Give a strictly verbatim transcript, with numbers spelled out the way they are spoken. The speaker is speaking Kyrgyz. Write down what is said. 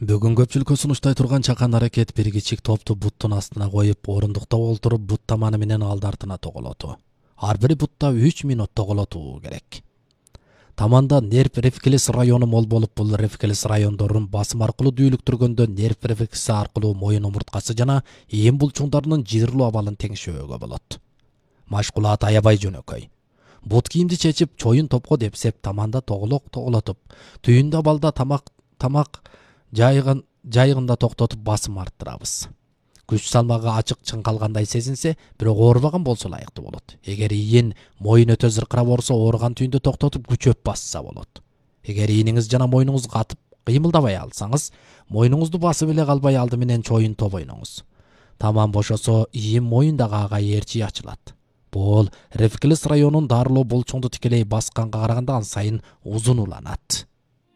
Бүгүн көпчүлүккө сунуштай турган чакан аракет бир кичик топту буттун астына коюп, орундукта олтуруп бут таманы менен алды артына тоголоту. Ар бир бутта үч мүнөт тоголотуу керек. Таманда нерв рефлекс району мол болуп, бул рефлекс райондорун басым аркылуу дүүлүктүргөндө нерв рефлекси аркылуу моюн омурткасы жана ээн булчуңдарынын жыйырылуу абалын теңшөөгө болот. Машкулат аябай жөнөкөй. Бут кийимди чечип, чоюн топко депсеп, таманда тоголок тоголотуп, түйүндө абалда тамак тамак жайгын жайгында токтотуп басым арттырабыз. Күч салмагы ачык чыңкалгандай сезинсе, бирок оорубаган болсо ылайыктуу болот. Эгер ийин моюн өтө зыркырап орсо, ооруган түйүндө токтотуп күчөп басса болот. Эгер ийниңиз жана мойнуңуз катып кыймылдабай алсаңыз, мойнуңузду басып эле калбай алды менен чоюн топ ойноңуз. Тамам бошосо, ийин моюндагы ага ээрчи ачылат. Бул рефлекс районун дарылоо булчуңду тикелей басканга караганда ан сайын узун уланат.